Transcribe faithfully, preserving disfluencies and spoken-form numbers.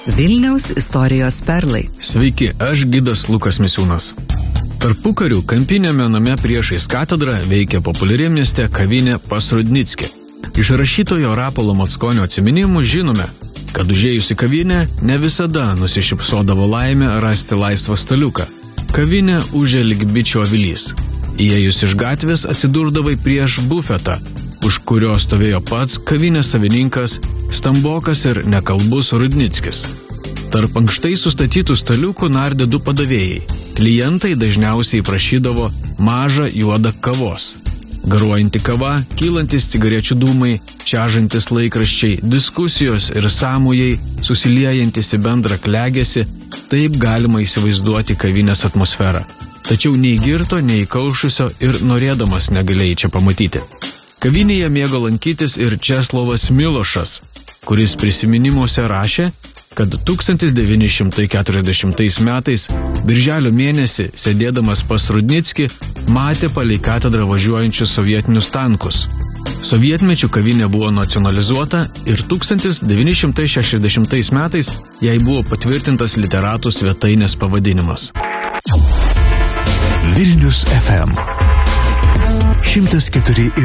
Vilniaus istorijos perlai. Sveiki, aš gidas Lukas Misiūnas. Tarpukariu kampinėme name priešais katedrą veikia populiari mieste kavinė Pas Rudnickį. Iš rašytojo Rapolo Mackonio atsiminimų žinome, kad užėjus į kavinę ne visada nusišypsodavo laimė rasti laisvą staliuką. Kavinė užė lyg bičio avilys. Įėjus iš gatvės atsidurdavai prieš bufetą, už kurio stovėjo pats kavinės savininkas, stambokas ir nekalbus Rudnickis. Tarp ankštai sustatytų staliukų nardė du padavėjai. Klientai dažniausiai prašydavo mažą juodą kavos. Garuojanti kava, kylantis cigarečių dūmai, čežantis laikraščiai, diskusijos ir sąmojai, susiliejantis į bendrą klegėsi, taip galima įsivaizduoti kavinės atmosferą. Tačiau nei girto, nei kaušusio ir norėdamas negalėjai čia pamatyti. Kavinėje mėgo lankytis ir Česlovas Milošas, kuris prisiminimuose rašė, kad tūkstantis devyni šimtai keturiasdešimtais metais, birželio mėnesį, sėdėdamas pas Rudnickį, matė palei katedrą važiuojančius sovietinius tankus. Sovietmečių kavinė buvo nacionalizuota ir tūkstantis devyni šimtai šešiasdešimtais metais jai buvo patvirtintas literatų svetainės pavadinimas. Vilnius F M šimtas keturi ir